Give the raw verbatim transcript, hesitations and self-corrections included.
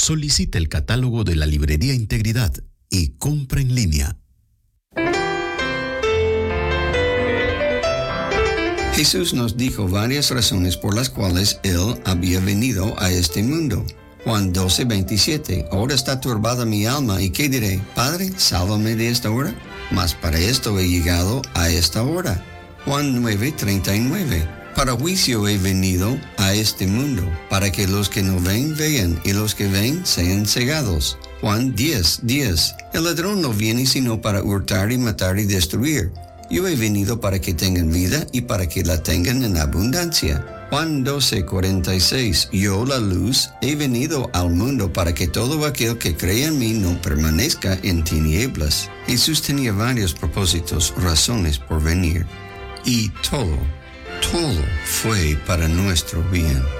Solicita el catálogo de la Librería Integridad y compra en línea. Jesús nos dijo varias razones por las cuales Él había venido a este mundo. Juan doce, veintisiete. Ahora está turbada mi alma, ¿y qué diré? Padre, sálvame de esta hora. Mas para esto he llegado a esta hora. Juan nueve, treinta y nueve. Para juicio he venido a este mundo, para que los que no ven, vean, y los que ven, sean cegados. Juan diez, diez. El ladrón no viene sino para hurtar y matar y destruir. Yo he venido para que tengan vida y para que la tengan en abundancia. Juan doce, cuarenta y seis. Yo, la luz, he venido al mundo para que todo aquel que cree en mí no permanezca en tinieblas. Jesús tenía varios propósitos, razones por venir. Y todo, todo fue para nuestro bien.